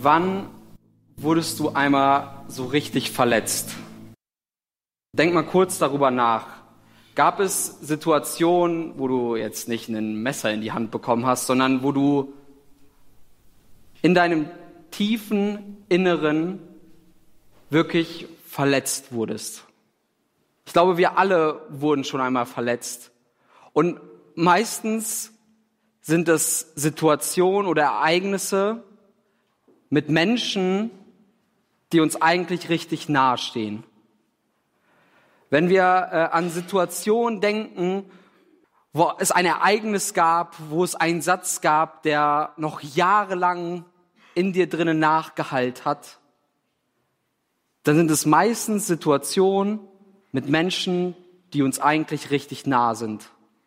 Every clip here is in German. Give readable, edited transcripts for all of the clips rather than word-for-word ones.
Wann wurdest du einmal so richtig verletzt? Denk mal kurz darüber nach. Gab es Situationen, wo du jetzt nicht ein Messer in die Hand bekommen hast, sondern wo du in deinem tiefen Inneren wirklich verletzt wurdest? Ich glaube, wir alle wurden schon einmal verletzt. Und meistens sind es Situationen oder Ereignisse mit Menschen, die uns eigentlich richtig nahe stehen. Wenn wir an Situationen denken, wo es ein Ereignis gab, wo es einen Satz gab, der noch jahrelang in dir drinnen nachgehallt hat, dann sind es meistens Situationen mit Menschen, die uns eigentlich richtig nah sind.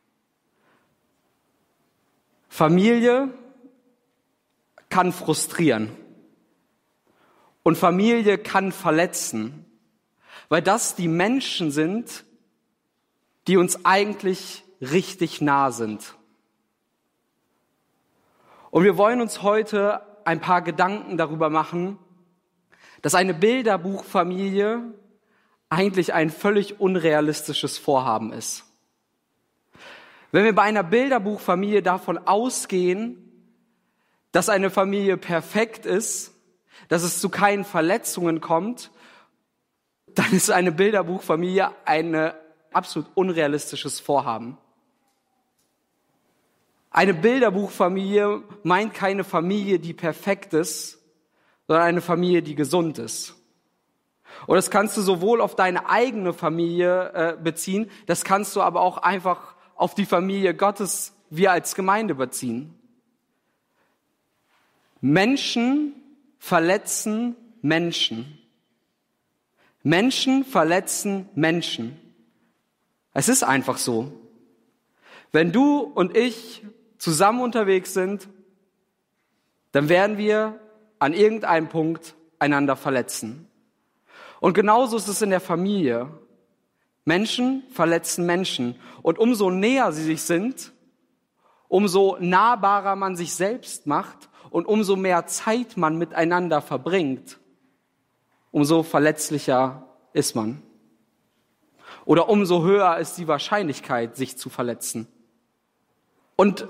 Familie kann frustrieren und Familie kann verletzen, weil das die Menschen sind, die uns eigentlich richtig nah sind. Und wir wollen uns heute ein paar Gedanken darüber machen, dass eine Bilderbuchfamilie eigentlich ein völlig unrealistisches Vorhaben ist. Wenn wir bei einer Bilderbuchfamilie davon ausgehen, dass eine Familie perfekt ist, dass es zu keinen Verletzungen kommt, dann ist eine Bilderbuchfamilie ein absolut unrealistisches Vorhaben. Eine Bilderbuchfamilie meint keine Familie, die perfekt ist, sondern eine Familie, die gesund ist. Und das kannst du sowohl auf deine eigene Familie beziehen, das kannst du aber auch einfach auf die Familie Gottes, wir als Gemeinde beziehen. Menschen verletzen Menschen. Menschen verletzen Menschen. Es ist einfach so. Wenn du und ich zusammen unterwegs sind, dann werden wir an irgendeinem Punkt einander verletzen. Und genauso ist es in der Familie. Menschen verletzen Menschen. Und umso näher sie sich sind, umso nahbarer man sich selbst macht und umso mehr Zeit man miteinander verbringt, umso verletzlicher ist man. Oder umso höher ist die Wahrscheinlichkeit, sich zu verletzen. Und